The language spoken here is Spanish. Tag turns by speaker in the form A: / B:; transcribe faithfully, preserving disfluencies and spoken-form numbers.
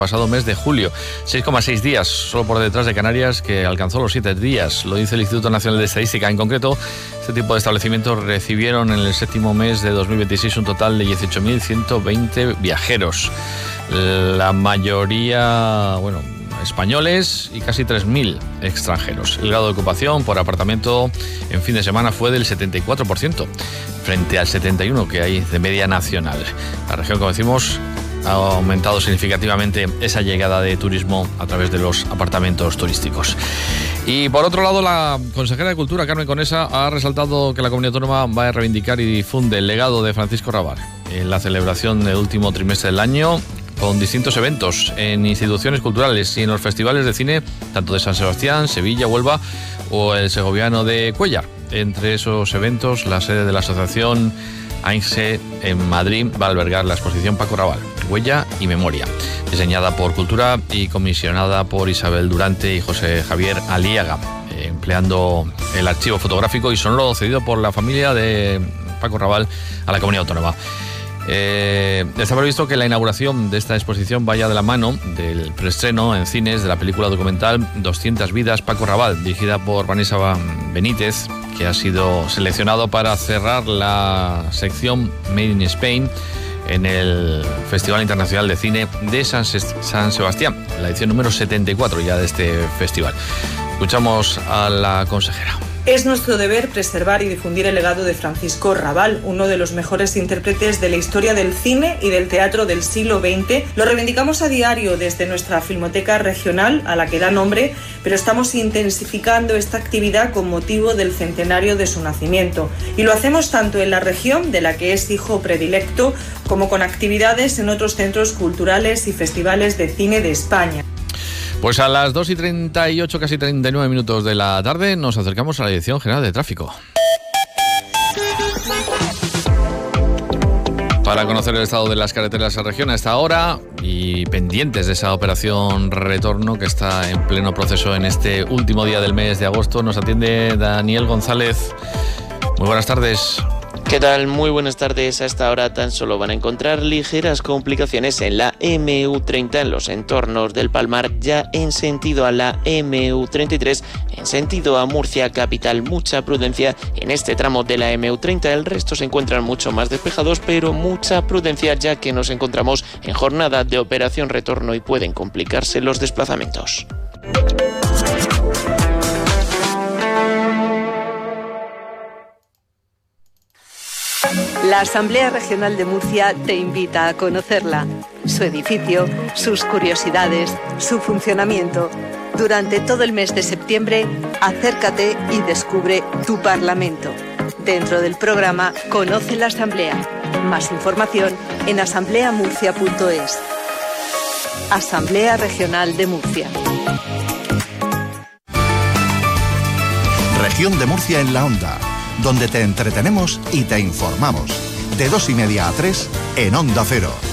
A: pasado mes de julio, seis coma seis días, solo por detrás de Canarias, que alcanzó los siete días. Lo dice el Instituto Nacional de Estadística. En concreto, este tipo de establecimientos recibieron en el séptimo mes de dos mil veintiséis un total de dieciocho mil ciento veinte viajeros. La mayoría, bueno, españoles y casi tres mil extranjeros. El grado de ocupación por apartamento en fin de semana fue del setenta y cuatro por ciento, frente al setenta y uno por ciento que hay de media nacional. La región, como decimos, ha aumentado significativamente esa llegada de turismo a través de los apartamentos turísticos. Y por otro lado, la consejera de Cultura, Carmen Conesa, ha resaltado que la comunidad autónoma va a reivindicar y difunde el legado de Francisco Rabal en la celebración del último trimestre del año, con distintos eventos en instituciones culturales y en los festivales de cine, tanto de San Sebastián, Sevilla, Huelva o el segoviano de Cuéllar. Entre esos eventos, la sede de la asociación AINSE en Madrid va a albergar la exposición Paco Rabal, Huella y Memoria, diseñada por Cultura y comisionada por Isabel Durante y José Javier Aliaga, empleando el archivo fotográfico y sonoro cedido por la familia de Paco Rabal a la comunidad autónoma. Eh, está previsto que la inauguración de esta exposición vaya de la mano del preestreno en cines de la película documental doscientas vidas Paco Rabal, dirigida por Vanessa Benítez, que ha sido seleccionado para cerrar la sección Made in Spain en el Festival Internacional de Cine de San, San Sebastián, la edición número setenta y cuatro ya de este festival. Escuchamos a la consejera.
B: Es nuestro deber preservar y difundir el legado de Francisco Rabal, uno de los mejores intérpretes de la historia del cine y del teatro del siglo veinte. Lo reivindicamos a diario desde nuestra Filmoteca Regional, a la que da nombre, pero estamos intensificando esta actividad con motivo del centenario de su nacimiento. Y lo hacemos tanto en la región, de la que es hijo predilecto, como con actividades en otros centros culturales y festivales de cine de España.
A: Pues a las dos y treinta y ocho, casi treinta y nueve minutos de la tarde, nos acercamos a la Dirección General de Tráfico para conocer el estado de las carreteras de la región a esta hora y pendientes de esa operación retorno que está en pleno proceso en este último día del mes de agosto. Nos atiende Daniel González. Muy buenas tardes.
C: ¿Qué tal? Muy buenas tardes. A esta hora tan solo van a encontrar ligeras complicaciones en la eme u treinta en los entornos del Palmar, ya en sentido a la eme u treinta y tres, en sentido a Murcia capital. Mucha prudencia en este tramo de la eme u treinta. El resto se encuentran mucho más despejados, pero mucha prudencia ya que nos encontramos en jornada de operación retorno y pueden complicarse los desplazamientos.
D: La Asamblea Regional de Murcia te invita a conocerla, su edificio, sus curiosidades, su funcionamiento. Durante todo el mes de septiembre, acércate y descubre tu Parlamento. Dentro del programa Conoce la Asamblea. Más información en asamblea murcia punto es. Asamblea Regional de Murcia.
E: Región de Murcia en la Onda, donde te entretenemos y te informamos. De dos y media a tres en Onda Cero.